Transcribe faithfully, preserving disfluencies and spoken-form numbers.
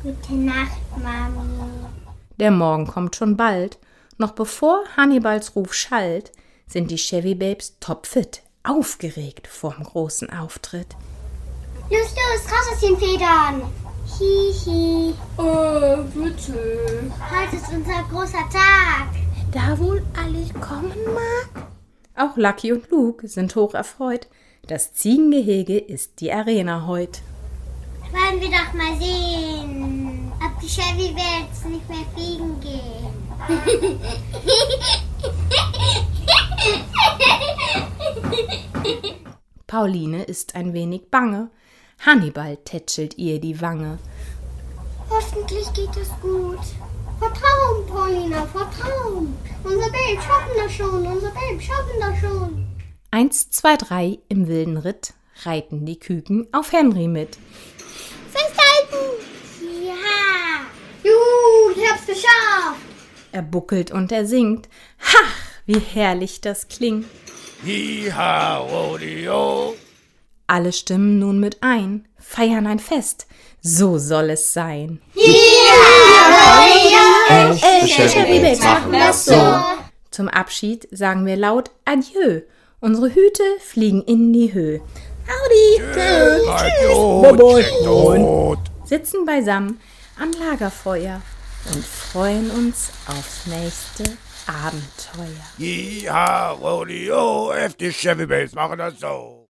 Gute Nacht, Mami. Der Morgen kommt schon bald. Noch bevor Hannibals Ruf schallt, sind die Chevy Babes topfit, aufgeregt vorm großen Auftritt. Los, los, raus aus den Federn. Hihi. Äh, bitte. Heute ist unser großer Tag. Da wohl alles kommen mag? Auch Lucky und Luke sind hoch erfreut. Das Ziegengehege ist die Arena heut. Wollen wir doch mal sehen, ob die Chevy Babes nicht mehr fliegen gehen. Pauline ist ein wenig bange. Hannibal tätschelt ihr die Wange. Hoffentlich geht es gut. Vertrauen, Paulina, vertrauen. Unser Babe schaffen das schon, unser Babe schaffen das schon. Eins, zwei, drei im wilden Ritt reiten die Küken auf Henry mit. Festhalten! Ja! Juhu, ich hab's geschafft! Er buckelt und er singt. Ha, wie herrlich das klingt. Hi-ha, Rodeo. Alle stimmen nun mit ein, feiern ein Fest. So soll es sein. Echte Chevy Babes machen das so. Zum Abschied sagen wir laut Adieu. Unsere Hüte fliegen in die Höhe. Audi, Tot. sitzen beisammen am Lagerfeuer und freuen uns aufs nächste Abenteuer. Hi-ha, Rodeo. Echte Chevy Babes machen das so.